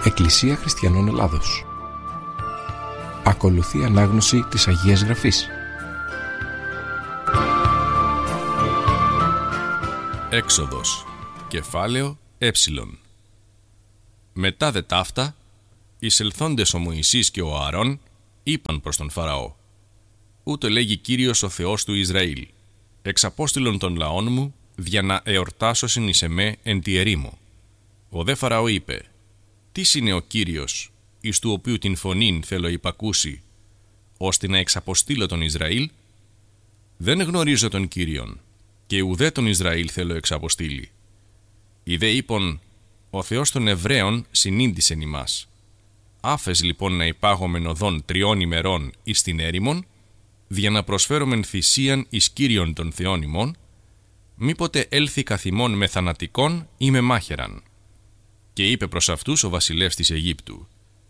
Εκκλησία Χριστιανών Ελλάδος. Ακολουθεί ανάγνωση της Αγίας Γραφής. Έξοδος, κεφάλαιο Ε. Μετά δε ταύτα, εισελθόντες ο Μωυσής και ο Ααρών είπαν προς τον Φαραώ: «Ούτω λέγει Κύριος ο Θεός του Ισραήλ, εξαπόστειλον των λαών μου, δια να εορτάσωσιν εις εμέ εν τη ερήμο». Ο δε Φαραώ είπε: «Τίς είναι ο Κύριος, εις του οποίου την φωνήν θέλω υπακούσει, ώστε να εξαποστείλω τον Ισραήλ? Δεν γνωρίζω τον Κύριον, και ουδέ τον Ισραήλ θέλω εξαποστείλει». Οι δε είπον: «Ο Θεός των Εβραίων συνήντησεν ημάς. Άφες λοιπόν να υπάγομεν οδόν 3 ημερών εις την έρημον, δια να προσφέρομεν θυσίαν εις Κύριον των Θεών ημών, μήποτε έλθει καθ' ημών με θανατικόν ή με μάχαιραν». Και είπε προς αυτούς ο βασιλεύς της Αιγύπτου: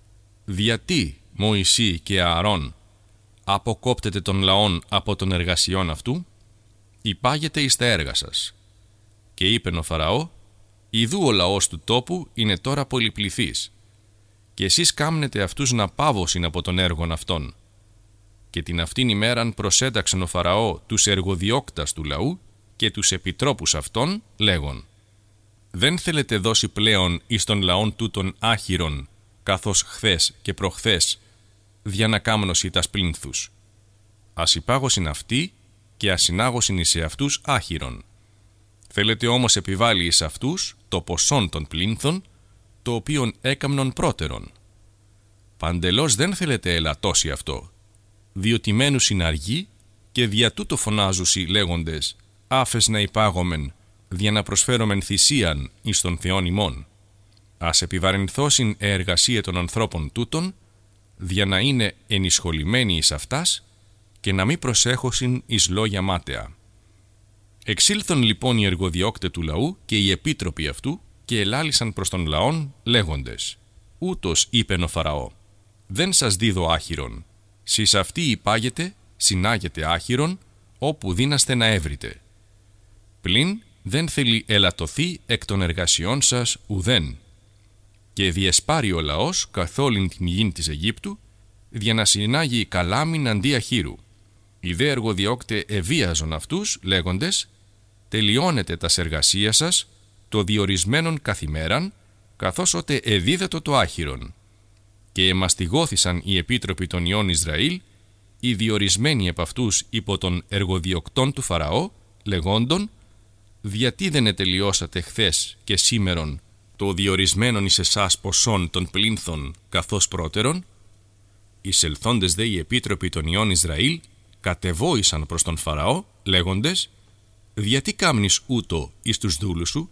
«Διατί, Μωυσή και Ααρών, αποκόπτετε των λαών από των εργασιών αυτού? Υπάγετε εις τα έργα σας». Και είπεν ο Φαραώ: «Ιδού ο λαός του τόπου είναι τώρα πολυπληθής, και εσείς κάμνετε αυτούς να πάβωσιν από των έργων αυτών». Και την αυτήν ημέραν προσέταξεν ο Φαραώ τους εργοδιώκτας του λαού και τους επιτρόπους αυτών, λέγον: «Δεν θέλετε δώσει πλέον εις των λαών τούτων άχυρον, καθώς χθες και προχθές, δια να κάμνωσι τας πλήνθους. Ας υπάγωσιν αυτοί και ας συνάγωσιν εις αυτούς άχυρον. Θέλετε όμως επιβάλλει εις αυτούς το ποσόν των πλήνθων, το οποίον έκαμνον πρώτερον. Παντελώς δεν θέλετε ελαττώσει αυτό, διότι μένουσιν αργοί και δια τούτο φωνάζουσι λέγοντες: άφες να υπάγομεν, δια να προσφέρομεν θυσίαν εις των Θεών ημών. Ας επιβαρυνθώσιν εργασία των ανθρώπων τούτων, δια να είναι ενισχολημένοι εις αυτάς και να μη προσέχωσιν εις λόγια μάταια». Εξήλθον λοιπόν οι εργοδιώκτε του λαού και οι επίτροποι αυτού και ελάλησαν προς τον λαόν λέγοντες: «Ούτως είπεν ο Φαραώ, δεν σας δίδω άχυρον. Σεις αυτοί υπάγετε, συνάγετε άχυρον, όπου δύναστε να έβρετε. Πλην δεν θέλει ελαττωθεί εκ των εργασιών σας ουδέν». Και διεσπάρει ο λαός καθ' όλην την γην της Αιγύπτου, για να συνάγει καλάμιν αντί αχύρου. Οι δε εργοδιώκτε εβίαζον αυτούς, λέγοντες: «Τελειώνετε τας εργασίας σας, το διορισμένον καθημέραν, καθώς οτε εδίδατο το άχυρον». Και εμαστιγώθησαν οι επίτροποι των ιών Ισραήλ, οι διορισμένοι επ' αυτούς υπό των εργοδιοκτών του Φαραώ, λεγόντων: «Διατί δεν ετελειώσατε χθες και σήμερον το διορισμένον εις εσάς ποσόν των πλήνθων καθώς πρώτερον?» Εισελθόντες δε οι επίτροποι των ιών Ισραήλ κατεβόησαν προς τον Φαραώ, λέγοντες: «Διατί κάμνεις ούτω εις τους δούλους σου?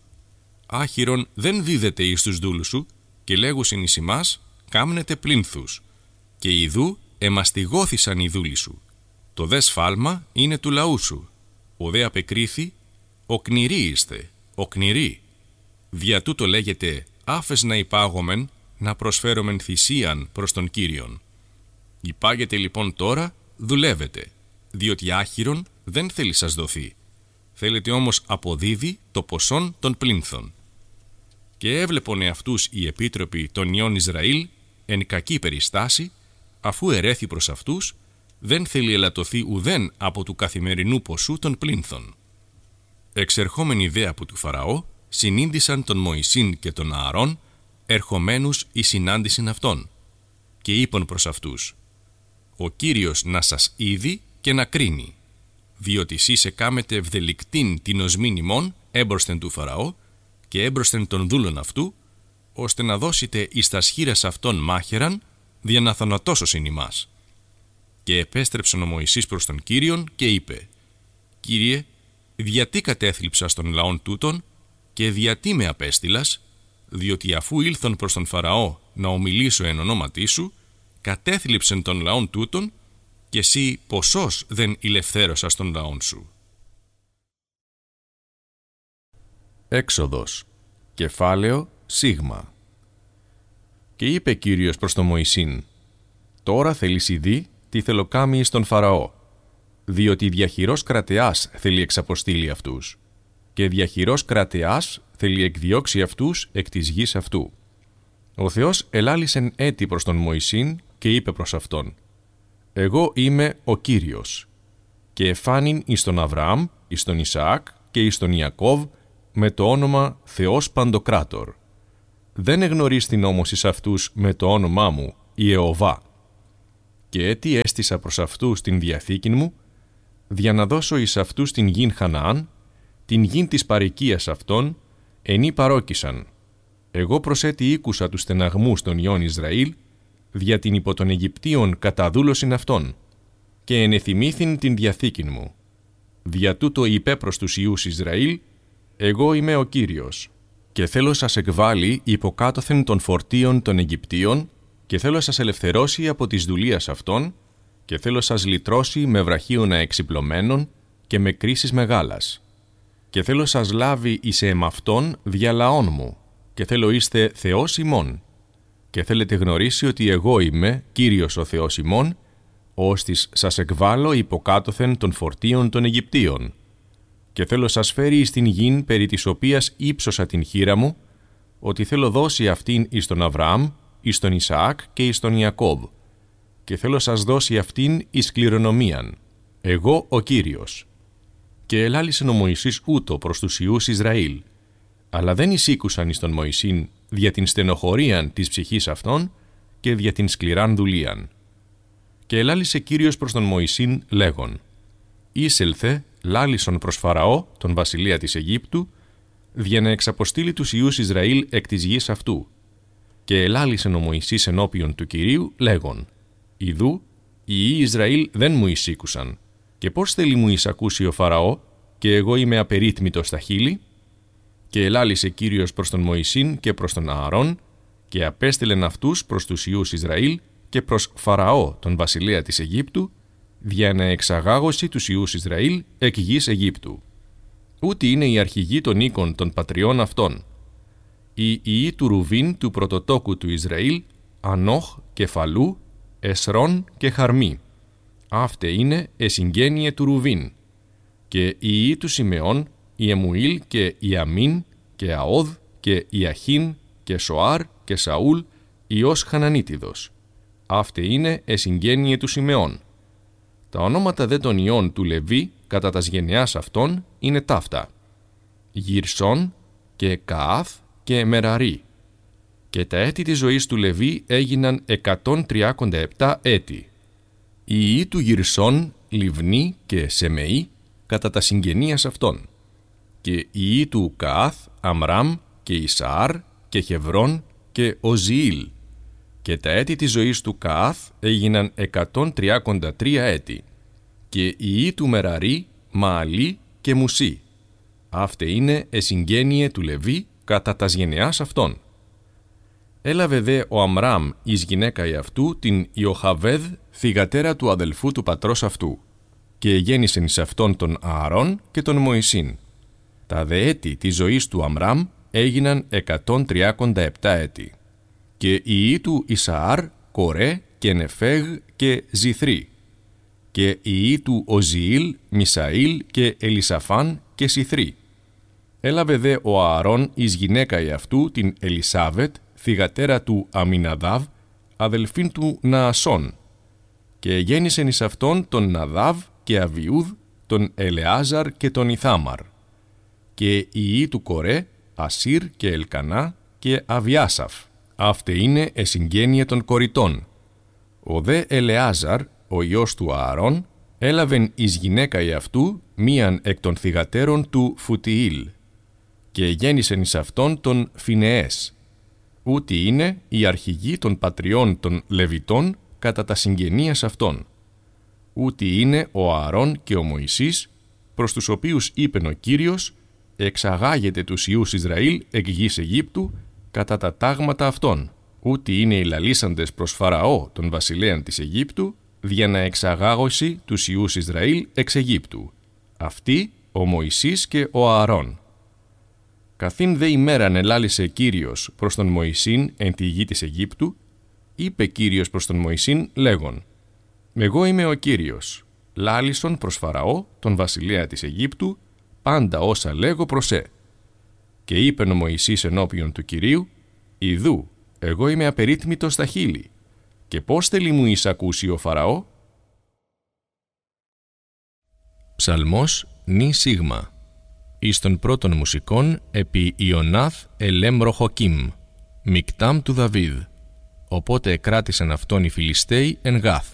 Άχυρον δεν δίδεται εις τους δούλους σου, και λέγουσιν εις ημάς, κάμνετε πλήνθους. Και ιδού εμαστιγώθησαν οι δούλοι σου. Το δε σφάλμα είναι του λαού σου». Ο δε απεκρίθη: «Οκνηροί είστε, οκνηροί. Δια τούτο λέγεται, άφες να υπάγομεν, να προσφέρομεν θυσίαν προς τον Κύριον. Υπάγετε λοιπόν τώρα, δουλεύετε, διότι άχυρον δεν θέλει σας δοθεί. Θέλετε όμως αποδίδει το ποσόν των πλήνθων». Και έβλεπον εαυτούς οι επίτροποι των ιών Ισραήλ εν κακή περιστάση, αφού ερέθη προς αυτούς, δεν θέλει ελαττωθεί ουδέν από του καθημερινού ποσού των πλήνθων. Εξερχόμενοι δε από του Φαραώ, συνήντησαν τον Μωυσήν και τον Ααρών, ερχομένους εις συνάντησιν αυτών, και είπαν προς αυτούς: «Ο Κύριος να σας είδει και να κρίνει, διότι σεις εκάμετε ευδελικτήν την οσμήν ημών έμπροσθεν του Φαραώ και έμπροσθεν των δούλων αυτού, ώστε να δώσετε εις τας χεῖρας αυτών μάχαιραν, δια να θανατώσωσιν ημάς». Και επέστρεψαν ο Μωυσής προς τον Κύριον και είπε: «Κύριε, διατί κατέθλιψας των λαών τούτων και διατί με απέστειλας? Διότι αφού ήλθον προς τον Φαραώ να ομιλήσω εν ονόματί σου, κατέθλιψεν των λαών τούτων, και εσύ ποσός δεν ηλευθέρωσας των λαών σου». Έξοδος, κεφάλαιο Σίγμα. Και είπε Κύριος προς τον Μωυσήν: «Τώρα θέλεις ειδεί τι θέλω κάμει εις τον Φαραώ, διότι διαχειρός κρατεάς θέλει εξαποστείλει αυτούς, και διαχειρός κρατεάς θέλει εκδιώξει αυτούς εκ της γης αυτού. Ο Θεός ελάλησεν έτη προς τον Μωυσήν και είπε προς αυτόν: «Εγώ είμαι ο Κύριος». Και εφάνην εις τον Αβραάμ, εις τον Ισαάκ και εις τον Ιακώβ με το όνομα Θεός Παντοκράτορ. Δεν εγνωρίστην όμως εις αυτούς με το όνομά μου Ιεωβά. Και έτι έστησα προς αυτούς την διαθήκην μου, δια να δώσω εις αυτούς την γην Χαναάν, την γην της παροικίας αυτών, ενή παρόκησαν. Εγώ προσέτι ήκουσα τους στεναγμούς των υιών Ισραήλ, δια την υπό των Αιγυπτίων καταδούλωσιν αυτών, και ενεθυμήθην την διαθήκην μου. Δια τούτο είπε προς τους υιούς Ισραήλ: εγώ είμαι ο Κύριος, και θέλω σας εκβάλει υποκάτωθεν των φορτίων των Αιγυπτίων, και θέλω σας ελευθερώσει από της δουλείας αυτών, και θέλω σας λυτρώσει με βραχίωνα εξυπλωμένων και με κρίσεις μεγάλας. Και θέλω σας λάβει εις εμαυτόν δια λαών μου, και θέλω είστε Θεός ημών. Και θέλετε γνωρίσει ότι εγώ είμαι Κύριος ο Θεός ημών, ώστις σας εκβάλλω υποκάτωθεν των φορτίων των Αιγυπτίων. Και θέλω σας φέρει εις την γην περί της οποίας ύψωσα την χείρα μου, ότι θέλω δώσει αυτήν εις τον Αβραάμ, εις τον Ισαάκ και εις τον Ιακώβ. Και θέλω σας δώσει αυτήν εις κληρονομίαν. Εγώ ο Κύριος. Και ελάλησεν ο Μωυσής ούτω προς τους υιούς Ισραήλ. Αλλά δεν εισήκουσαν εις τον Μωυσήν δια την στενοχωρίαν της ψυχής αυτών και δια την σκληράν δουλείαν. Και ελάλησε Κύριος προς τον Μωυσήν λέγον: «Είσελθε, λάλησον προς Φαραώ, τον βασιλεία της Αιγύπτου, δια να εξαποστείλει τους υιούς Ισραήλ εκ της γης αυτού». Και ελάλησεν ο Μωυσής ενώπιον του Κυρίου λέγον: «Ιδού, οι υιοί Ισραήλ δεν μου εισήκουσαν, και πώς θέλει μου εισακούσει ο Φαραώ, και εγώ είμαι απερίτμητος στα χείλη?» Και ελάλησε Κύριος προς τον Μωυσήν και προς τον Ααρών, και απέστειλεν αυτούς προς τους υιούς Ισραήλ και προς Φαραώ, τον βασιλέα της Αιγύπτου, δια να εξαγάγωση τους υιούς Ισραήλ εκ γης Αιγύπτου. Ούτι είναι η αρχηγή των οίκων των πατριών αυτών. Οι υιοί του Ρουβίν του πρωτοτόκου του Ισραήλ, Ανόχ και Φαλού, Εσρών και Χαρμί. Αύτε είναι εσυγγένειε του Ρουβίν. Και οι υιοί του Σιμεών, Ιεμουήλ και Ιαμίν και Αόδ και Ιαχίν και Σοάρ και Σαούλ, υιός Χανανίτιδος. Αύτε είναι εσυγγένειε του Σιμεών. Τα ονόματα δε των υιών του Λεβί κατά τας γενεάς αυτών είναι ταύτα: Γυρσών και Καάθ και Μεραρί. Και τα έτη της ζωής του Λεβί έγιναν 137 έτη. Οι υιοί του Γυρσών, Λιβνί και Σεμεή κατά τα συγγενείας αυτών. Και οι υιοί του Καάθ, Αμράμ και Ισαάρ και Χεβρών και Οζιήλ. Και τα έτη της ζωής του Καάθ έγιναν 133 έτη. Και οι υιοί του Μεραρί, Μααλί και Μουσί. Αύτε είναι εσυγγένειε του Λεβί κατά τας γενεάς αυτών. Έλαβε δε ο Αμράμ εις γυναίκα εαυτού την Ιοχαβέδ, θυγατέρα του αδελφού του πατρός αυτού, και γέννησεν εις αυτόν τον Ααρών και τον Μωυσήν. Τα δε έτη της ζωής του Αμράμ έγιναν 137 έτη. Και οι υιοί του Ισαάρ, Κορέ και Νεφέγ και Ζιθρή. Και οι υιοί του Οζιήλ, Μισαήλ και Ελισαφάν και Σιθρή. Έλαβε δε ο Ααρών εις γυναίκα εαυτού την Ελισάβετ, θυγατέρα του Αμιναδάβ, αδελφήν του Ναασών. Και γέννησεν εις αυτόν τον Ναδάβ και Αβιούδ, τον Ελεάζαρ και τον Ιθάμαρ. Και οι υιοί του Κορέ, Ασύρ και Ελκανά και Αβιάσαφ. Αύτε είναι εσυγγένεια των κοριτών. Ο δε Ελεάζαρ, ο υιός του Ααρών, έλαβεν εις γυναίκα εαυτού μίαν εκ των θυγατέρων του Φουτιήλ. Και γέννησεν εις αυτόν τον Φινεές. Ούτι είναι η αρχηγή των πατριών των Λεβιτών κατά τα συγγενείας αυτών. Ούτι είναι ο Ααρών και ο Μωυσής, προς τους οποίους είπεν ο Κύριος: εξαγάγετε τους υιούς Ισραήλ εκ γης Αιγύπτου κατά τα τάγματα αυτών. Ούτι είναι οι λαλήσαντες προς Φαραώ τον βασιλέαν της Αιγύπτου, δια να εξαγάγωση τους υιούς Ισραήλ εξ Αιγύπτου. Αυτοί ο Μωυσής και ο Ααρών. Καθήν δε ημέραν ελάλησε Κύριος προς τον Μωυσήν εν τη γη της Αιγύπτου, είπε Κύριος προς τον Μωυσήν λέγον: εγώ είμαι ο Κύριος, λάλησον προς Φαραώ τον βασιλέα της Αιγύπτου πάντα όσα λέγω προς σε. Και είπεν ο Μωυσής ενώπιον του Κυρίου: ιδού, εγώ είμαι απερίτμητος στα χείλη. Και πώς θέλει μου εισακούσει ο Φαραώ? Ψαλμός νη σίγμα. Εις των πρώτων μουσικών επί Ιωνάθ ελέμ ροχοκίμ, μικτάμ του Δαβίδ. Οπότε εκράτησαν αυτόν οι Φιλιστέοι εν Γάθ.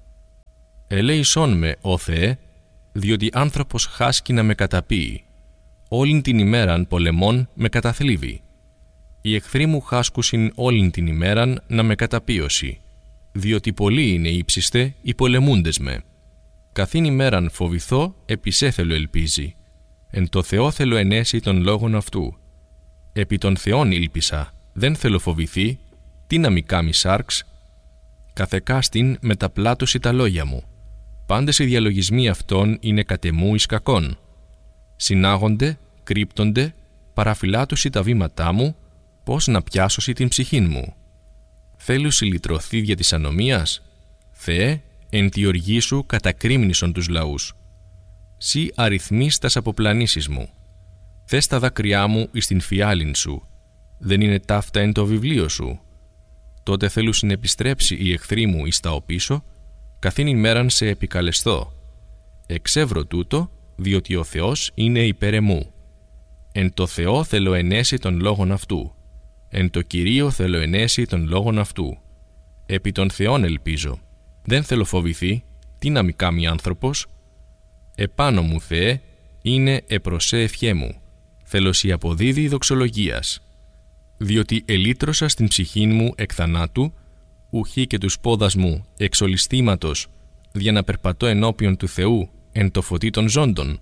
Ελέησόν με, ο Θεέ, διότι άνθρωπος χάσκει να με καταπίει. Όλην την ημέραν πολεμών με καταθλίβει. Οι εχθροί μου χάσκουσιν όλην την ημέραν να με καταπίωσει, διότι πολλοί είναι ύψιστε οι πολεμούντες με. Καθήν ημέραν φοβηθώ, επισέ θέλω ελπίζει. Εν το Θεό θέλω ενέσει των λόγων αυτού. Επί των Θεών ήλπισα, δεν θέλω φοβηθεί, τι να μη κάμει σάρξ. Καθεκάστην μεταπλάτωση τα λόγια μου. Πάντες οι διαλογισμοί αυτών είναι κατεμού εις κακόν. Συνάγονται, κρύπτονται, παραφυλάτωση τα βήματά μου, πώς να πιάσωση την ψυχήν μου. Θέλω συλλητρωθεί δια της ανομίας. Θεέ, εν τη οργή σου κατακρίμνησον τους λαούς. Σύ αριθμείς τας αποπλανήσεις μου. Θες τα δάκρυά μου εις την φιάλην σου. Δεν είναι ταύτα εν το βιβλίο σου. Τότε θέλω συνεπιστρέψει οι εχθροί μου εις τα οπίσω, καθήν ημέραν σε επικαλεστώ. Εξεύρω τούτο, διότι ο Θεός είναι υπέρ εμού. Εν το Θεό θέλω ενέσει των λόγων αυτού. Εν το Κυρίο θέλω ενέσει των λόγων αυτού. Επί των Θεών ελπίζω. Δεν θέλω φοβηθεί, τι να μη κάμει άνθρωπος. Επάνω μου, Θεέ, είναι επροσέ ευχέ μου. Θέλω σοι αποδίδει δοξολογίας. Διότι ελύτρωσα στην ψυχήν μου εκ θανάτου, ουχή και τους πόδας μου εξ ολισθήματος, για να περπατώ ενώπιον του Θεού εν το φωτί των ζώντων.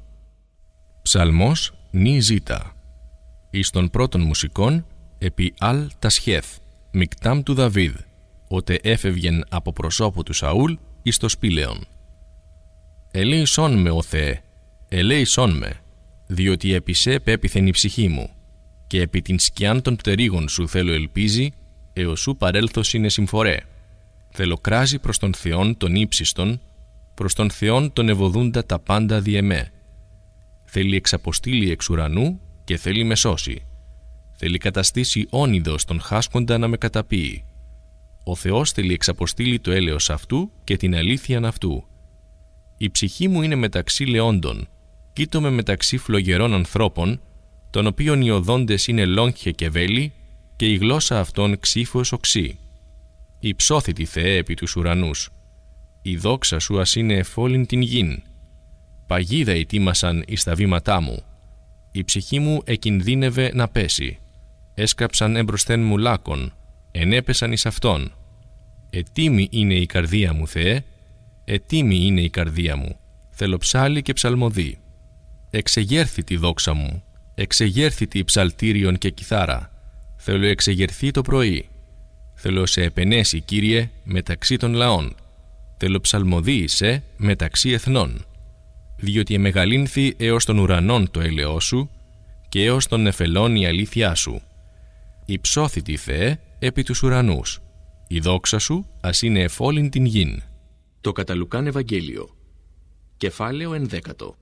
Ψαλμός νη ζήτα. Εις των πρώτων μουσικών επί Αλ Τασχέθ, μικτάμ του Δαβίδ, ότε έφευγεν από προσώπου του Σαούλ εις το σπήλαιον. Ελέησόν με, ο Θεέ, ελέησόν με, διότι επί σε πέπιθεν η ψυχή μου, και επί την σκιάν των πτερίγων σου θέλω ελπίζει, έως σου παρέλθος είναι συμφορέ. Θέλω κράζει προς τον Θεόν τον ύψιστον, προς τον Θεόν τον ευωδούντα τα πάντα διεμέ. Θέλει εξαποστήλει εξ ουρανού και θέλει με σώσει. Θέλει καταστήσει όνειδος τον χάσκοντα να με καταπίει. Ο Θεός θέλει εξαποστήλει το έλεος αυτού και την αλήθειαν αυτού. Η ψυχή μου είναι μεταξύ λεόντων, κοίτομαι μεταξύ φλογερών ανθρώπων, των οποίων οι οδόντες είναι λόγχε και βέλη, και η γλώσσα αυτών ξύφος οξύ. Υψώθητη Θεέ επί τους ουρανούς. Η δόξα σου ας είναι εφόλην την γην. Παγίδα ετοίμασαν εις τα βήματά μου. Η ψυχή μου εκινδύνευε να πέσει. Έσκαψαν εμπροσθέν μου λάκων, ενέπεσαν εις αυτόν. Ετοίμη είναι η καρδία μου, Θεέ, ετοίμη είναι η καρδία μου. Θέλω ψάλι και ψαλμοδί. Εξεγέρθη τη δόξα μου, εξεγέρθη τη ψαλτήριον και κιθάρα. Θέλω εξεγερθεί το πρωί. Θέλω σε επενέσει, Κύριε, μεταξύ των λαών. Θέλω ψαλμοδί σε μεταξύ εθνών. Διότι εμεγαλύνθη έως των ουρανών το έλεος σου και έως των νεφελών η αλήθειά σου. Υψώθητη Θεέ επί τους ουρανούς. Η δόξα σου ας είναι εφόλην την γην. Το κατά Λουκάν Ευαγγέλιο. Κεφάλαιο 11.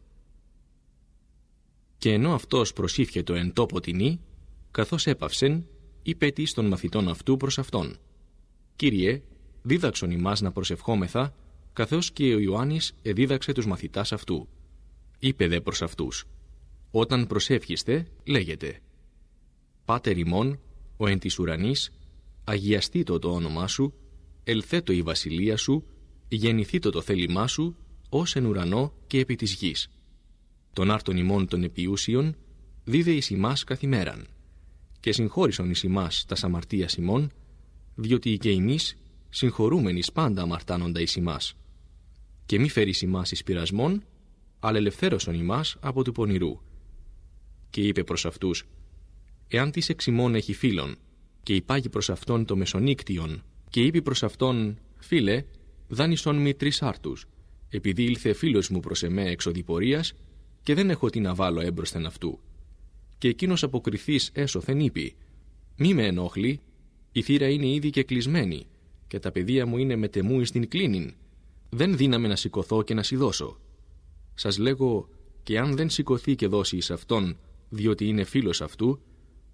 Και ενώ αυτός προσήφιετο εν τόπο τινή, καθώς έπαυσεν, είπε της των μαθητών αυτού προς αυτόν. Κύριε, δίδαξον ημάς να προσευχόμεθα, καθώς και ο Ιωάννης εδίδαξε τους μαθητάς αυτού. Είπε δε προς αυτούς, όταν προσεύχεστε, λέγετε, Πάτερ ημών, ο εν της ουρανής, αγιαστήτω το όνομά σου, ελθέτω η βασιλεία σου, γεννηθήτω το θέλημά σου, ως εν ουρανό και επί της γης. Τον άρτον ημών των επιούσιων, δίδε εις ημάς καθημέραν, και συγχώρησον εις ημάς τας αμαρτίας ημών, διότι και εμείς συγχωρούμενοι πάντα αμαρτάνοντα εις ημάς. Και μη φέρεις ημάς εις πειρασμόν, αλλά ελευθέρωσον ημάς από του πονηρού. Και είπε προς αυτούς, εάν της εξ ημών έχει φίλον, και υπάγει προς αυτόν το μεσονύκτιον, και είπε προς αυτόν, φίλε, δάνεισον μη 3 άρτους, επειδή ήλθε φίλος μου προς εμέ εξ οδηπορίας, και δεν έχω τι να βάλω έμπροσθεν αυτού. Και εκείνος αποκριθής έσωθεν είπε, μη με ενόχλη, η θύρα είναι ήδη και κλεισμένη, και τα παιδεία μου είναι μετεμού εις την κλίνην. Δεν δύναμε να σηκωθώ και να σι δώσω. Σας λέγω, και αν δεν σηκωθεί και δώσει εις αυτόν, διότι είναι φίλος αυτού,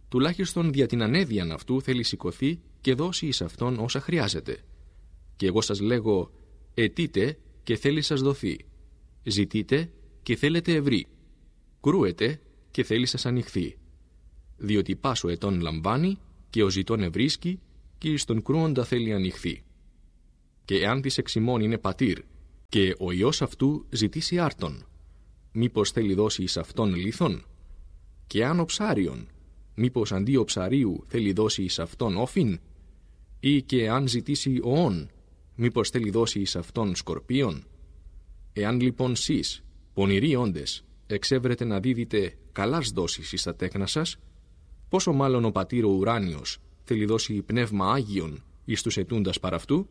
τουλάχιστον δια την ανέδειαν αυτού θέλει σηκωθεί και δώσει εις αυτόν όσα χρειάζεται. Και εγώ σας λέγω, αιτείτε και θέλει σας δοθεί. Ζητείτε και θέλετε ευρύ. Κρούετε και θέλει σας ανοιχθεί. Διότι πάσο ετών λαμβάνει και ο ζητών ευρίσκει και εις τον κρούοντα θέλει ανοιχθεί. Και εάν της εξημών είναι πατήρ και ο ιός αυτού ζητήσει άρτον, μήπως θέλει δώσει εις αυτόν λίθον? Και αν ο ψάριον, μήπως αντί ο ψαρίου θέλει δώσει εις αυτόν όφιν? Ή και αν ζητήσει οόν, μήπως θέλει δώσει εις αυτόν σκορπίον? Εάν λοιπόν σεις, πονηροί όντες, εξέβρετε να δίδετε καλάς δόσεις εις τα τέκνα σας, πόσο μάλλον ο πατήρ ο ουράνιος θέλει δώσει πνεύμα Άγιον εις τους ετούντας παρ' αυτού?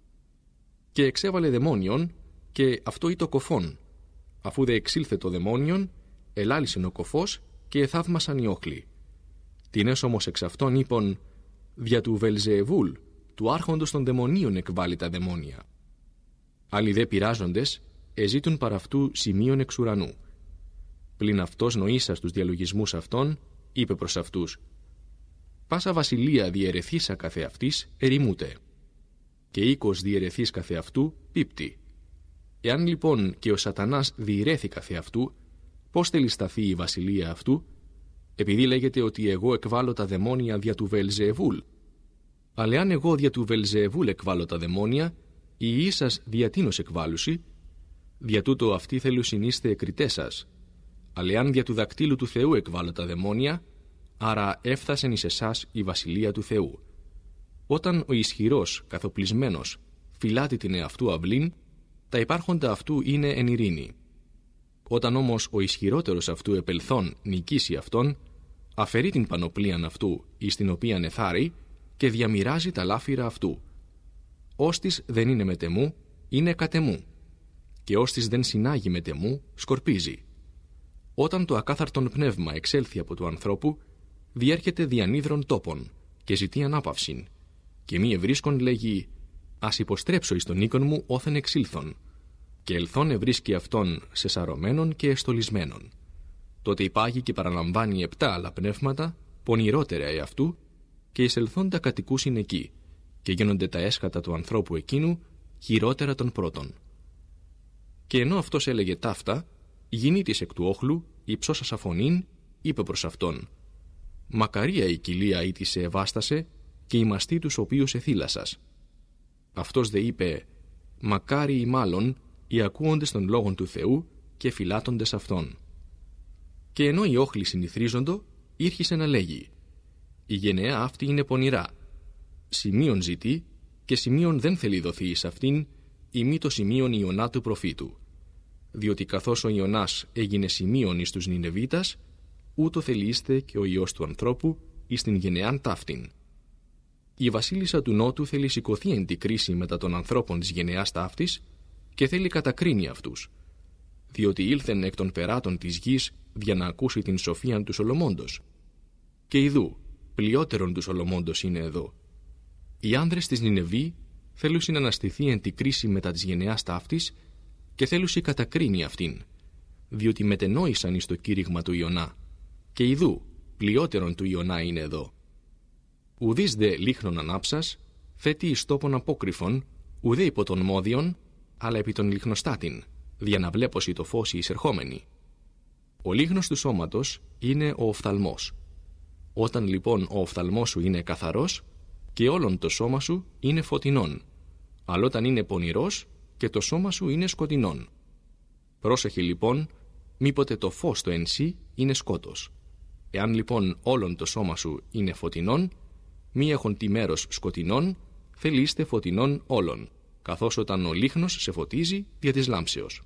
Και εξέβαλε δαιμόνιον, και αυτό ή το κοφόν. Αφού δε εξήλθε το δαιμόνιον, ελάλησεν ο κοφός και εθαύμασαν οι όχλοι. Τινές όμως εξ αυτών είπων, δια του Βελζεεβούλ, του άρχοντος των δαιμονίων εκβάλλει τα δαιμόνια. Άλλοι δε πειράζοντες, εζήτουν παρ' αυτού σημείων εξ ουρανού. Πλην αυτός νοήσας τους διαλογισμούς αυτών, είπε προς αυτούς, πάσα βασιλεία διαιρεθήσα καθεαυτής ερημούται, και οίκος διαιρεθής καθεαυτού πίπτει. Εάν λοιπόν και ο σατανάς διηρέθη καθεαυτού, πώς θέλει σταθεί η βασιλεία αυτού? Επειδή λέγεται ότι εγώ εκβάλλω τα δαιμόνια δια του Βελζεεβούλ. Αλλά εάν εγώ δια του Βελζεεβούλ εκβάλλω τα δαιμόνια, οι ιοί σας δια τίνος εκβάλλουσι? Δια τούτο αυτοί θέλουσιν είστε εκριτές σας. Αλλά εάν δια του δακτύλου του Θεού εκβάλλω τα δαιμόνια, άρα έφθασεν εις εσάς η βασιλεία του Θεού. Όταν ο ισχυρός, καθοπλισμένος, φυλάτει την εαυτού αυλήν, τα υπάρχοντα αυτού είναι εν ειρήνη. Όταν όμως ο ισχυρότερος αυτού επελθών νικήσει αυτόν, αφαιρεί την πανοπλίαν αυτού εις την οποίαν εθάρει και διαμοιράζει τα λάφυρα αυτού. Όστις δεν είναι μετεμού, είναι κατεμού, και όστις δεν συνάγει μετεμού, σκορπίζει. Όταν το ακάθαρτον πνεύμα εξέλθει από του ανθρώπου, διέρχεται διανύδρων τόπων και ζητεί ανάπαυσιν, και μη ευρίσκον λέγει, ας υποστρέψω εις τον οίκον μου όθεν εξήλθον, και ελθόν ευρίσκει αυτόν σεσαρωμένον και εστολισμένον. Τότε υπάγει και παραλαμβάνει 7 άλλα πνεύματα, πονηρότερα εαυτού, και εισελθόντα κατοικούσιν εκεί, και γίνονται τα έσχατα του ανθρώπου εκείνου χειρότερα των πρώτων. Και ενώ αυτός έλεγε ταύτα, γυνήτης εκ του όχλου, υψώσασα φωνήν, είπε προς αυτόν, μακαρία η κοιλία ή τη σε ευάστασε, και οι μαστοί τους οποίους εθύλασας. Αυτός δε είπε, μακάρι ή μάλλον οι ακούοντες των λόγων του Θεού και φυλάτοντες αυτών. Και ενώ οι όχλοι συνηθρίζοντο, ήρχισε να λέγει, η γενεά αυτή είναι πονηρά. Σημείων ζητεί και σημείων δεν θέλει δοθεί εις αυτήν, ή μη το σημείων Ιωνά του προφήτου. Διότι καθώς ο Ιωνάς έγινε σημείων εις τους Νινεβίτας, ούτω θελείστε και ο Υιός του ανθρώπου εις την γενεάν ταύτην. Η βασίλισσα του Νότου θέλει σηκωθεί εν τη κρίση μετά των ανθρώπων της γενεάς ταύτης και θέλει κατακρίνει αυτούς, διότι ήλθεν εκ των περάτων της γης για να ακούσει την σοφίαν του Σολομώντος. Και ιδού, πλειότερον του Σολομώντος είναι εδώ. Οι άνδρες της Νινεβή θέλουσιν να αναστηθεί εν τη κρίση μετά της γενεάς ταύτης και θέλουσι κατακρίνει αυτήν, διότι μετενόησαν εις το κήρυγμα του Ιωνά, και ιδού, πλειότερον του Ιωνά είναι εδώ. Ουδείς δε λίχνον ανάψας, θέτει εις τόπον απόκρυφον, ουδέ υπό των μόδιον, αλλά επί των λιχνοστάτην, δια να βλέπωσι το φως η εισερχόμενη. Ο λίχνος του σώματος είναι ο οφθαλμός. Όταν λοιπόν ο οφθαλμός σου είναι καθαρός, και όλον το σώμα σου είναι φωτεινόν, αλλά όταν είναι πονηρός, και το σώμα σου είναι σκοτεινόν. Πρόσεχε λοιπόν, μήποτε το φως το εν σύ είναι σκότος. Εάν λοιπόν όλον το σώμα σου είναι φωτεινόν, μη έχον τι μέρος σκοτεινόν, θελείστε φωτεινόν όλων, καθώς όταν ο λίχνος σε φωτίζει δια της λάμψεως.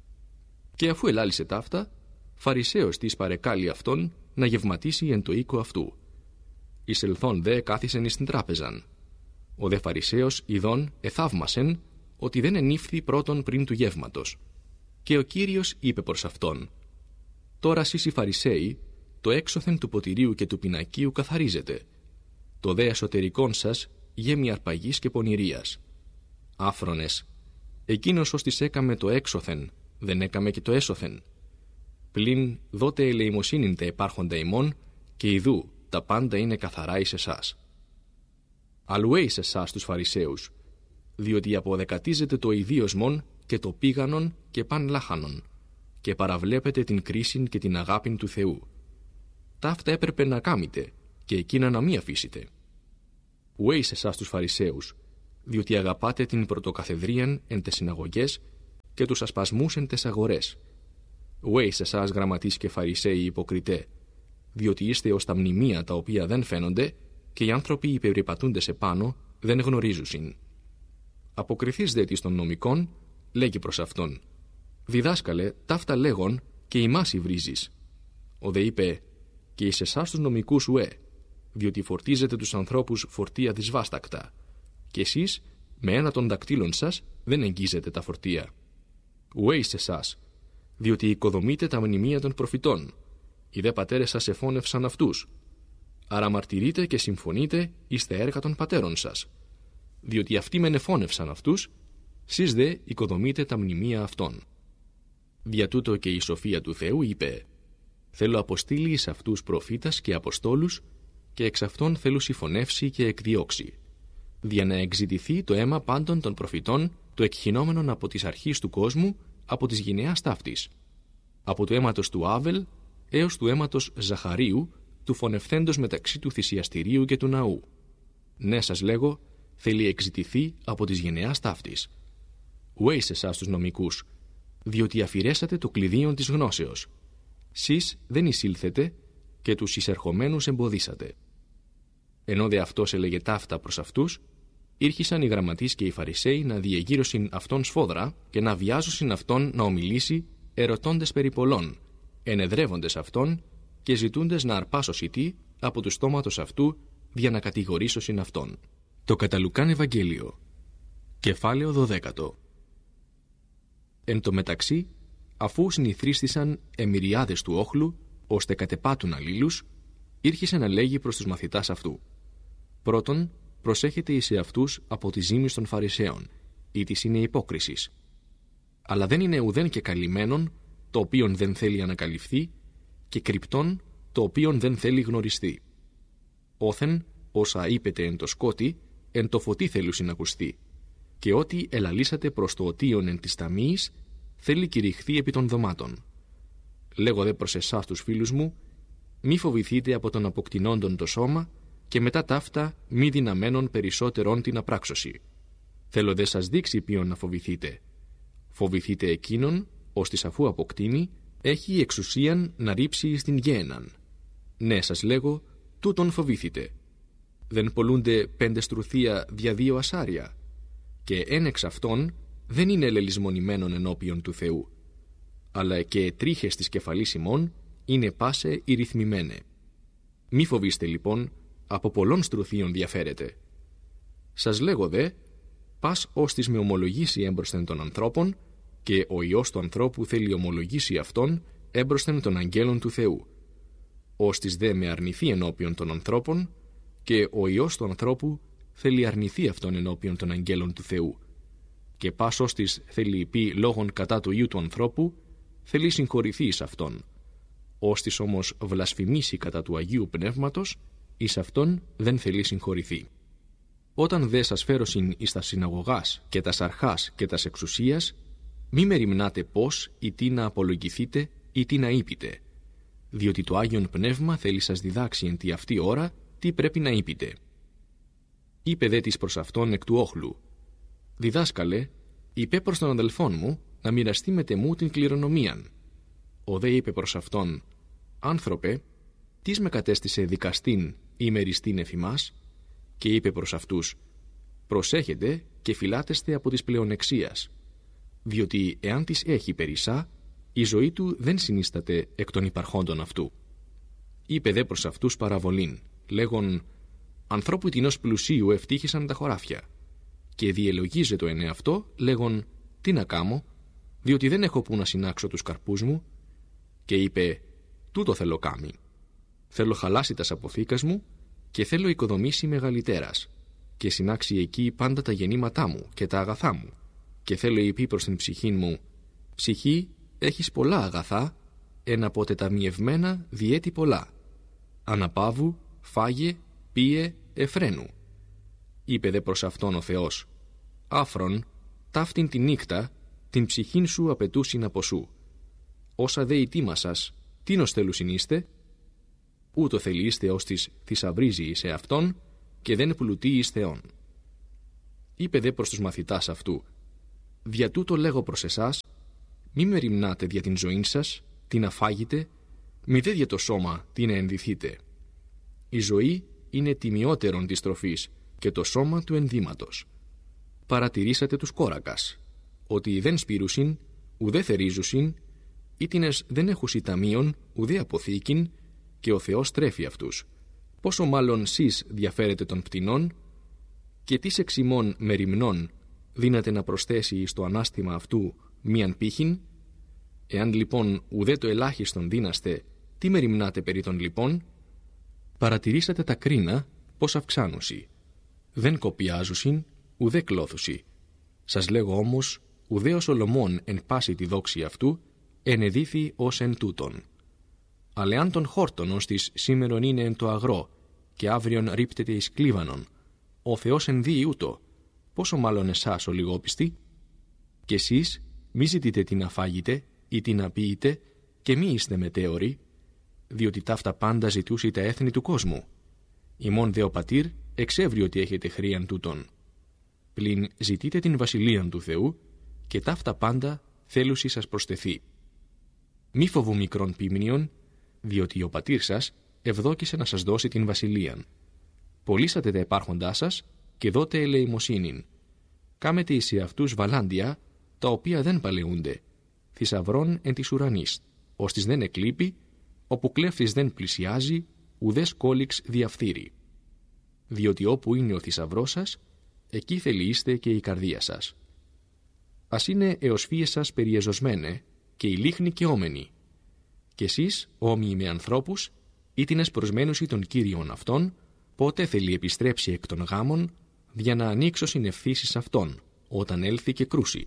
Και αφού ελάλησε ταύτα, Φαρισαίος της παρεκάλει αυτόν να γευματίσει εν το οίκο αυτού. Εισελθόν δε κάθισεν εις την τράπεζαν. Ο δε Φαρισαίος ειδών εθαύμασεν ότι δεν ενήφθη πρώτον πριν του γεύματος. Και ο Κύριος είπε προς αυτόν, «Τώρα σεις οι Φαρισαίοι, το έξωθεν του ποτηρίου και του πινακίου καθαρίζετε. Το δε εσωτερικόν σας γέμει αρπαγής και πονηρίας. Άφρονες, εκείνος ως της έκαμε το έξωθεν, δεν έκαμε και το έσωθεν. Πλην δότε ελεημοσύνην τα υπάρχοντα ημών, και ιδού τα πάντα είναι καθαρά εις εσάς. Αλλουέ εις εσάς τους Φαρισαίους, διότι αποδεκατίζετε το ιδίωσμον και το πήγανον και παν λάχανον, και παραβλέπετε την κρίσιν και την αγάπην του Θεού. Ταύτα έπρεπε να κάμετε, και εκείνα να μη αφήσετε. Ουέ εις εσάς τους Φαρισαίους, διότι αγαπάτε την πρωτοκαθεδρίαν εν τες συναγωγές και τους ασπασμούς εν τες αγορές. Ουέ εις εσάς γραμματείς και Φαρισαίοι υποκριτέ, διότι είστε ως τα μνημεία τα οποία δεν φαίνονται, και οι άνθρωποι υπεριπατούντες επάνω δεν γνωρίζουσιν. Αποκριθείς δε της των νομικών, λέγει προς αυτόν: Διδάσκαλε, ταύτα λέγον και ημάς υβρίζεις. Ο δε είπε: Και εις εσάς τους νομικούς ουέ, διότι φορτίζετε τους ανθρώπους φορτία δυσβάστακτα, και εσείς με ένα των δακτύλων σας δεν εγγίζετε τα φορτία. Ουέ εις εσάς, διότι οικοδομείτε τα μνημεία των προφητών, οι δε πατέρες σας εφώνευσαν αυτούς. Άρα μαρτυρείτε και συμφωνείτε εις τα έργα των πατέρων σας, διότι αυτοί μεν εφώνευσαν αυτούς, σεις δε οικοδομείτε τα μνημεία αυτών. Δια τούτο και η σοφία του Θεού είπε: Θέλω αποστείλει εις αυτούς προφήτας και αποστόλους, και εξ αυτών θέλω συμφωνεύσει και εκδιώξει, δια να εξητηθεί το αίμα πάντων των προφητών, το εκχυνόμενον από της αρχής του κόσμου, από της γενεάς ταύτης, από το αίματος του Άβελ έως του αίματος Ζαχαρίου, του φωνευθέντος μεταξύ του θυσιαστηρίου και του ναού. Ναι, σας λέγω, θέλει εξητηθεί από της γενεάς ταύτης. Ουέ εις εσάς τους νομικούς, διότι αφηρέσατε το κλειδίον της γνώσεως. Σεις δεν εισήλθετε και τους εισερχομένους εμποδίσατε. Ενώ δε αυτός έλεγε ταύτα προς αυτούς, ήρχισαν οι γραμματείς και οι Φαρισαίοι να διεγείρωσιν αυτόν σφόδρα και να βιάζωσιν αυτόν να ομιλήσει, ερωτώντες περί πολλών, ενεδρεύοντες αυτόν και ζητούντες να αρπάσωσι τι από του στόματος αυτού για να κατηγορήσωσιν αυτόν. Το κατά Λουκάν Ευαγγέλιο, κεφάλαιο 12. Εν τω μεταξύ, αφού συνηθρίστησαν εμυριάδες του όχλου, ώστε κατεπάτουν αλλήλους, ήρχισε να λέγει προς τους μαθητάς αυτού: Πρώτον, προσέχετε εις εαυτούς από τη ζήμη των Φαρισαίων, ή της είναι υπόκρισης. Αλλά δεν είναι ουδέν και καλυμμένον, το οποίον δεν θέλει ανακαλυφθεί, και κρυπτόν, το οποίον δεν θέλει γνωριστεί. Όθεν, όσα είπετε εν το σκότη, εν το φωτί θέλουσιν ακουστεί, και ό,τι ελαλήσατε προς το οτίον εν της ταμείας, θέλει κηρυχθεί επί των δωμάτων. Λέγω δε προς εσάς τους φίλους μου, μη φοβηθείτε από τον αποκτηνόντον το σώμα, και μετά ταύτα μη δυναμένων περισσότερον την απράξωση. Θέλω δε σας δείξει ποιον να φοβηθείτε. Φοβηθείτε εκείνον, ώστις αφού αποκτήνει, έχει εξουσίαν να ρίψει εις την γέεναν. Ναι, σας λέγω, τούτον φοβήθητε. Δεν πολλούνται 5 στρουθία δια 2 ασάρια, και εν εξ αυτών δεν είναι ελελισμονημένον ενώπιον του Θεού, αλλά και τρίχες της κεφαλής ημών είναι πάσε οι ρυθμημένε. Μη φοβήστε λοιπόν, από πολλών στρουθίων διαφέρετε. Σας λέγω δε, πας ώστις με ομολογήσει έμπροσθεν των ανθρώπων, και ο Υιός του ανθρώπου θέλει ομολογήσει αυτόν έμπροσθεν των αγγέλων του Θεού. Ώστις δε με αρνηθεί ενώπιον των ανθρώπων, και ο Υιός του ανθρώπου θέλει αρνηθεί αυτόν ενώπιον των αγγέλων του Θεού. Και πας ώστις θέλει πει λόγον κατά του Υιού του ανθρώπου, θέλει συγχωρηθεί εις αυτόν. Ώστις όμως βλασφημίσει κατά του Αγίου Πνεύματος, εις αυτόν δεν θέλει συγχωρηθεί. Όταν δε σας φέρωσιν εις τα συναγωγάς και τας αρχάς και τας εξουσίας, μη μεριμνάτε πώς ή τι να απολογηθείτε ή τι να είπετε, διότι το Άγιον Πνεύμα θέλει σας διδάξει εν τη αυτή ώρα τι πρέπει να είπετε. Είπε δε της προς αυτόν εκ του όχλου: Διδάσκαλε, είπε προς τον αδελφόν μου να μοιραστεί με τεμού την κληρονομίαν. Ο δε είπε προς αυτόν: Άνθρωπε, τις με κατέστησε δικαστήν ή μεριστήν εφημάς? Και είπε προς αυτούς: Προσέχετε και φυλάτεστε από της πλεονεξίας, διότι εάν της έχει περισσά, η ζωή του δεν συνίσταται εκ των υπαρχόντων αυτού. Είπε δε προς αυτούς παραβολήν, λέγον: Ανθρώπου τινός πλουσίου ευτύχησαν τα χωράφια. Και διελογίζε το ενεαυτό, λέγον: Τι να κάμω, διότι δεν έχω που να συνάξω τους καρπούς μου. Και είπε: Τούτο θέλω κάμει. Θέλω χαλάσει τας αποθήκας μου, και θέλω οικοδομήσει μεγαλυτέρας, και συνάξει εκεί πάντα τα γεννήματά μου και τα αγαθά μου. Και θέλω είπε προς την ψυχήν μου: Ψυχή, έχεις πολλά αγαθά, εν από τεταμιευμένα διέτη πολλά. Αναπαύου, φάγε, πίε, εφραίνου. Είπε δε προς αυτόν ο Θεός, άφρον, ταύτην τη νύχτα, την ψυχήν σου απαιτούσιν από σου. Όσα δε η τίμα σας, τίνος θέλουσιν είστε, ούτω θελείστε ως της θησαυρίζει σε αυτόν και δεν πλουτεί εις Θεόν. Είπε δε προς τους μαθητάς αυτού, δια τούτο λέγω προς εσάς, μη μεριμνάτε δια την ζωήν σας, τι να φάγετε, μη δε δια το σώμα τι να ενδυθείτε. Η ζωή είναι τιμιότερον της τροφής και το σώμα του ενδύματος. Παρατηρήσατε τους κόρακας, ότι δεν σπήρουσιν, ουδέ θερίζουσιν, ήτινες δεν έχουσι ταμείων, ουδέ αποθήκην, και ο Θεός τρέφει αυτούς. Πόσο μάλλον σεις διαφέρετε των πτηνών, και τις εξ ημών μεριμνών δύναται να προσθέσει στο ανάστημα αυτού μίαν πύχην. Εάν λοιπόν ουδέ το ελάχιστον δύναστε, τι μεριμνάτε περί των λοιπόν? Παρατηρήσατε τα κρίνα πως αυξάνουσι. Δεν κοπιάζουσιν, ουδέ κλώθουσι. Σας λέγω όμως, ουδέ ο Σολομών εν πάση τη δόξη αυτού, ενεδίθη ως εν τούτον. Αλλά αν τον χόρτον ως της σήμερον είναι εν το αγρό, και αύριον ρίπτεται εις κλίβανον, ο Θεός ενδύει ούτω, πόσο μάλλον εσάς ο λιγόπιστοι? Και εσείς μη ζητείτε τι να φάγετε ή τι να πείτε, και μη είστε μετέωροι, διότι ταύτα πάντα ζητούσι τα έθνη του κόσμου. Ημών δε ο πατήρ εξεύρει ότι έχετε χρήαν τούτον. Πλην ζητείτε την βασιλείαν του Θεού, και ταύτα πάντα θέλουσι σας προστεθεί. Μη φοβού μικρών πίμνιον, διότι ο πατήρ σας ευδόκησε να σας δώσει την βασιλείαν. Πωλήσατε τα υπάρχοντά σας και δώτε ελεημοσύνην. Κάμετε εις αυτούς βαλάντια, τα οποία δεν παλαιούνται, θησαυρών εν της ουρανής, ώστις δεν εκλείπει, όπου κλέφτης δεν πλησιάζει, ουδές κόλυξ διαφθείρει. Διότι όπου είναι ο θησαυρός σας, εκεί θελείστε και η καρδία σας. Ας είναι εωσφίες σας περιεζωσμένε, και η λίχνη και όμενη. Κι εσείς, όμοιοι με ανθρώπους, ήτινες προσμένουσι των Κύριων αυτών, πότε θέλει επιστρέψει εκ των γάμων, για να ανοίξω συνευθύσεις αυτών, όταν έλθει και κρούσει.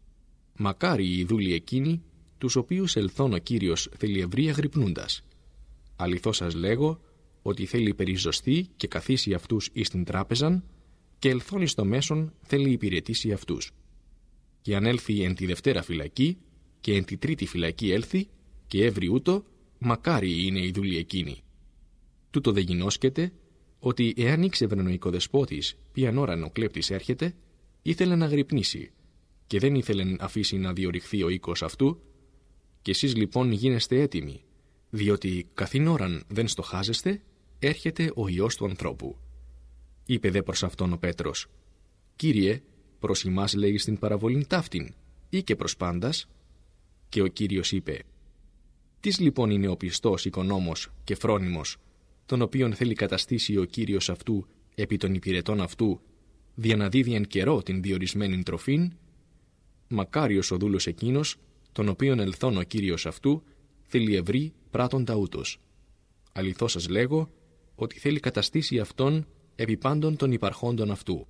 Μακάρι οι δούλοι εκείνοι, τους οποίους ελθόν ο Κύριος θέλει ευρύ αγρυπνούντας. Αληθώς σας λέγω, ότι θέλει περιζωστεί και καθίσει αυτούς εις την τράπεζαν, και ελθόν εις το μέσον θέλει υπηρετήσει αυτούς. Και αν έλθει εν τη δευτέρα φυλακή, και εν τη τρίτη φυλακή έλθει, και έβρι ούτω, μακάρι είναι οι δούλοι εκείνοι. Τούτο δε γινώσκεται, ότι εάν ήξευραν ο οικοδεσπότης ποιαν ώραν ο κλέπτης έρχεται, ήθελε να γρυπνήσει, και δεν ήθελε να αφήσει να διορυχθεί ο οίκος αυτού. Και εσείς λοιπόν γίνεστε έτοιμοι, διότι καθήν ώραν δεν στοχάζεστε, έρχεται ο Υιός του ανθρώπου. Είπε δε προς αυτόν ο Πέτρος, Κύριε, προς ημάς λέει στην παραβολήν ταύτην, ή και προς πάντας? Και ο Κύριος είπε, τις λοιπόν είναι ο πιστός οικονόμος και φρόνιμος, τον οποίον θέλει καταστήσει ο Κύριος αυτού επί των υπηρετών αυτού, δια να δίδει εν καιρό την διορισμένην τροφήν? Μακάριος ο δούλος εκείνος, τον οποίον ελθόν ο Κύριος αυτού, θέλει ευρύ πράτοντα ούτως. Αληθώς σας λέγω, ότι θέλει καταστήσει αυτόν επί πάντων των υπαρχόντων αυτού.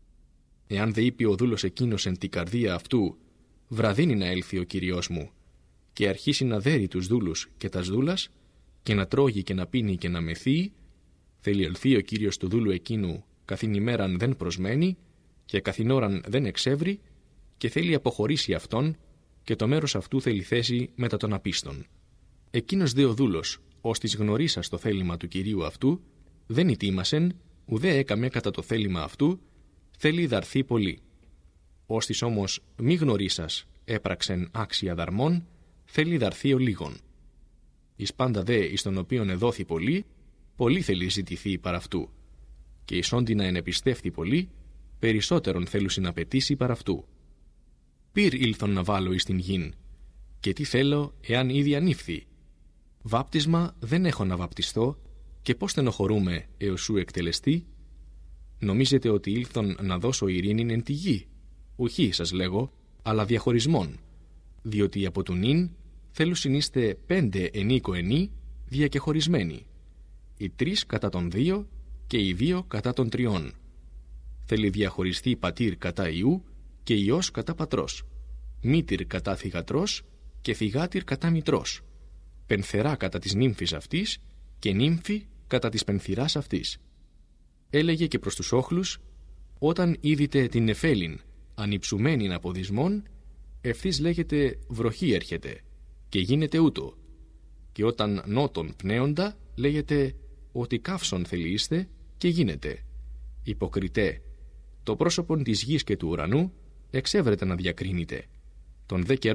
Εάν δε είπε ο δούλος εκείνος εν την καρδία αυτού, βραδύνει να έλθει ο Κύριος μου, και αρχίσει να δέρει τους δούλους και τας δούλας, και να τρώγει και να πίνει και να μεθύει, θέλει ελθεί ο Κύριος του δούλου εκείνου καθήν ημέραν δεν προσμένει, και καθήν ώραν δεν εξεύρει, και θέλει αποχωρήσει αυτόν, και το μέρος αυτού θέλει θέση μετά των απίστων. Εκείνος δε ο δούλος, ώστις γνωρίσας το θέλημα του Κυρίου αυτού, δεν ητίμασεν, ουδέ έκαμε κατά το θέλημα αυτού, θέλει δαρθεί πολύ. Ώστις όμως μη γνωρίσας έπραξεν άξια δαρμών, θέλει δαρθεί ο λίγον. Εις πάντα δε εις τον οποίον εδόθη πολύ, πολύ θέλει ζητηθεί παρ' αυτού. Και εις όντι να ενεπιστεύθη πολύ, περισσότερον θέλουσι να πετήσει παρ' αυτού. Πυρ ήλθον να βάλω εις την γην, και τι θέλω εάν ήδη ανήφθη. Βάπτισμα δεν έχω να βαπτιστώ, και πώς στενοχωρούμε έως σου εκτελεστεί? Νομίζετε ότι ήλθον να δώσω ειρήνην εν τη γη? Ουχή σας λέγω, αλλά διαχωρισμόν, διότι από του νυν θέλουσιν είστε 5 ενίκο ενή διακεχωρισμένοι, οι 3 κατά των 2 και οι 2 κατά των 3. Θέλει διαχωριστεί πατήρ κατά Υιού και Υιός κατά πατρός, μήτηρ κατά θυγατρός και θυγάτηρ κατά μητρός, πενθερά κατά της νύμφης αυτής και νύμφη κατά της πενθυράς αυτής. Έλεγε και προς τους όχλους: όταν είδητε την νεφέλην ανυψουμένην από δυσμών, ευθύς λέγεται βροχή έρχεται, και γίνεται ούτω. Και όταν νότον πνέοντα, λέγεται ότι καύσον θελείστε, και γίνεται. Υποκριτέ, το πρόσωπον της γης και του ουρανού εξέβρετε να διακρίνετε. Τον δε καιρό